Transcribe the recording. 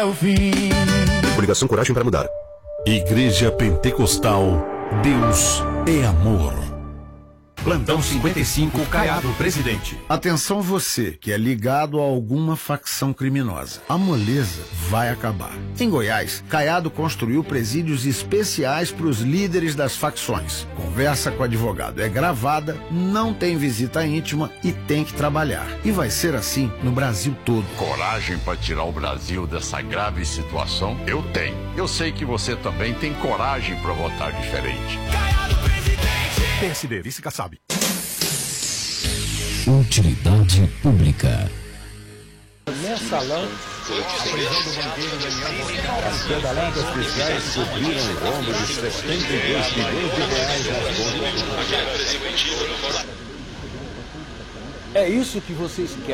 até o fim. Coligação Coragem para Mudar. Igreja Pentecostal, Deus é amor. Plantão 55, Caiado, presidente. Atenção você que é ligado a alguma facção criminosa. A moleza vai acabar. Em Goiás, Caiado construiu presídios especiais para os líderes das facções. Conversa com o advogado é gravada, não tem visita íntima e tem que trabalhar. E vai ser assim no Brasil todo. Coragem para tirar o Brasil dessa grave situação? Eu tenho. Eu sei que você também tem coragem para votar diferente. Caiado, presidente. PSD, vice Kassab. Utilidade pública. Mensalão, as pedaladas fiscais cobriram o rombo de 72 milhões de reais nas contas. É isso que vocês querem?